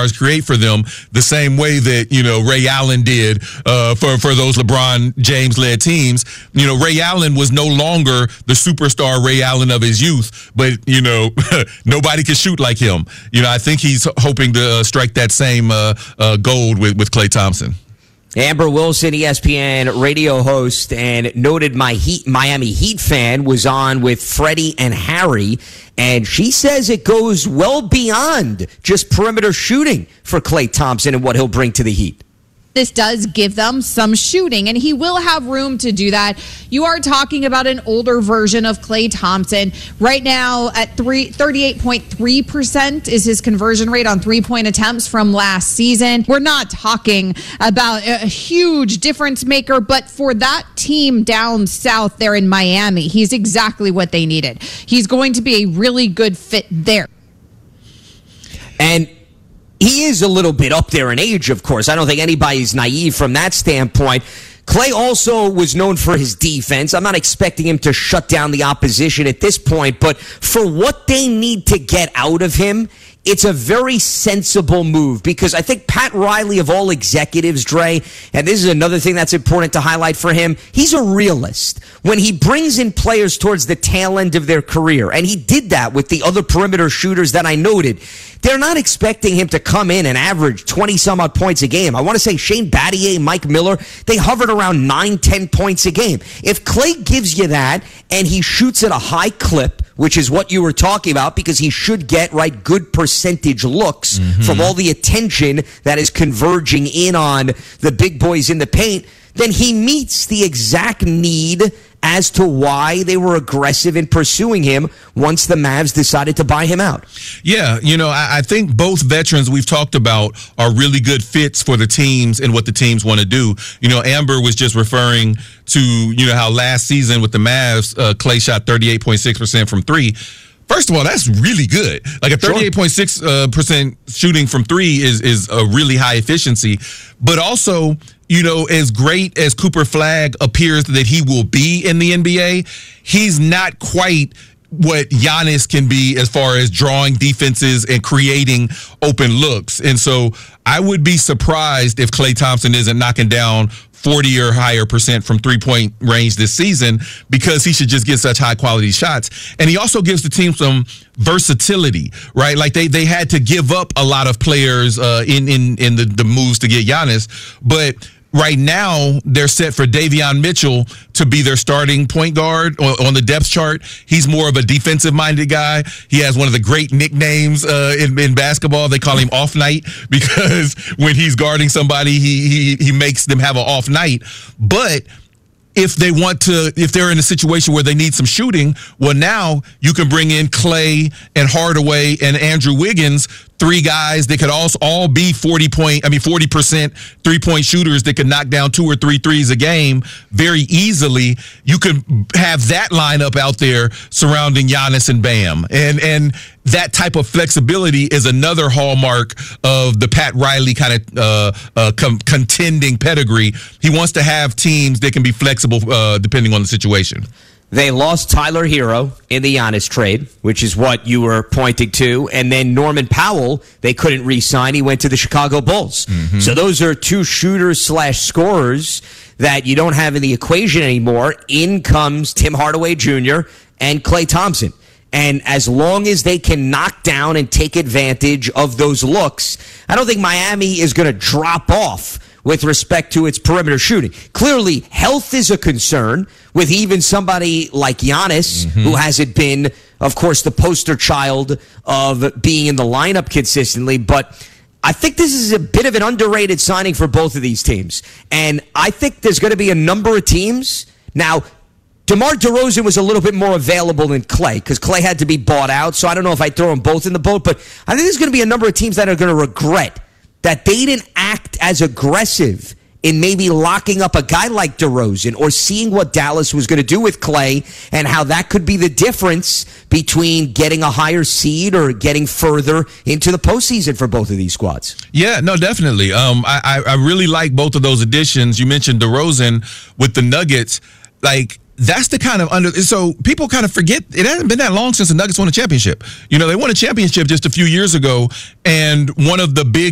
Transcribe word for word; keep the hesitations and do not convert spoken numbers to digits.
superstars create for them the same way that, you know, Ray Allen did uh, for, for those LeBron James-led teams. You know, Ray Allen was no longer the superstar Ray Allen of his youth, but, you know, nobody can shoot like him. You know, I think he's hoping to uh, strike that same uh, uh, gold with, with Klay Thompson. Amber Wilson, E S P N radio host and noted my Heat, Miami Heat fan, was on with Freddie and Harry, and she says it goes well beyond just perimeter shooting for Klay Thompson and what he'll bring to the Heat. This does give them some shooting, and he will have room to do that. You are talking about an older version of Klay Thompson. Right now, at three, thirty-eight point three percent is his conversion rate on three-point attempts from last season. We're not talking about a huge difference maker, but for that team down south there in Miami, he's exactly what they needed. He's going to be a really good fit there. And he is a little bit up there in age, of course. I don't think anybody's naive from that standpoint. Klay also was known for his defense. I'm not expecting him to shut down the opposition at this point, but for what they need to get out of him, it's a very sensible move, because I think Pat Riley, of all executives, Dre, and this is another thing that's important to highlight for him, he's a realist. When he brings in players towards the tail end of their career, and he did that with the other perimeter shooters that I noted, they're not expecting him to come in and average twenty-some-odd points a game. I want to say Shane Battier, Mike Miller, they hovered around nine, ten points a game. If Klay gives you that, and he shoots at a high clip, which is what you were talking about, because he should get, right, good percentage looks mm-hmm. from all the attention that is converging in on the big boys in the paint, then he meets the exact need as to why they were aggressive in pursuing him once the Mavs decided to buy him out. Yeah, you know, I, I think both veterans we've talked about are really good fits for the teams and what the teams want to do. You know, Amber was just referring to, you know, how last season with the Mavs, uh, Klay shot thirty-eight point six percent from three. First of all, that's really good. Like a thirty-eight point six percent uh, shooting from three is is a really high efficiency. But also, you know, as great as Cooper Flagg appears that he will be in the N B A, he's not quite what Giannis can be as far as drawing defenses and creating open looks. And so I would be surprised if Klay Thompson isn't knocking down forty or higher percent from three-point range this season, because he should just get such high-quality shots. And he also gives the team some versatility, right? Like they they had to give up a lot of players uh, in, in, in the, the moves to get Giannis, but right now, they're set for Davion Mitchell to be their starting point guard on the depth chart. He's more of a defensive-minded guy. He has one of the great nicknames uh, in, in basketball. They call him Off Night, because when he's guarding somebody, he he he makes them have an off night. But if they want to, if they're in a situation where they need some shooting, well, now you can bring in Klay and Hardaway and Andrew Wiggins, three guys that could also all be forty point, I mean, forty percent three point shooters that could knock down two or three threes a game very easily. You could have that lineup out there surrounding Giannis and Bam. And, and that type of flexibility is another hallmark of the Pat Riley kind of uh, uh, com- contending pedigree. He wants to have teams that can be flexible uh, depending on the situation. They lost Tyler Hero in the Giannis trade, which is what you were pointing to. And then Norman Powell, they couldn't re-sign. He went to the Chicago Bulls. Mm-hmm. So those are two shooters slash scorers that you don't have in the equation anymore. In comes Tim Hardaway Junior and Klay Thompson. And as long as they can knock down and take advantage of those looks, I don't think Miami is going to drop off with respect to its perimeter shooting. Clearly, health is a concern with even somebody like Giannis, mm-hmm. who hasn't been, of course, the poster child of being in the lineup consistently. But I think this is a bit of an underrated signing for both of these teams. And I think there's going to be a number of teams. Now, DeMar DeRozan was a little bit more available than Klay, because Klay had to be bought out. So I don't know if I throw them both in the boat. But I think there's going to be a number of teams that are going to regret that they didn't act as aggressive in maybe locking up a guy like DeRozan, or seeing what Dallas was going to do with Klay and how that could be the difference between getting a higher seed or getting further into the postseason for both of these squads. Yeah, no, definitely. Um, I, I really like both of those additions. You mentioned DeRozan with the Nuggets. Like, that's the kind of under. So people kind of forget it hasn't been that long since the Nuggets won a championship. You know, they won a championship just a few years ago, and one of the big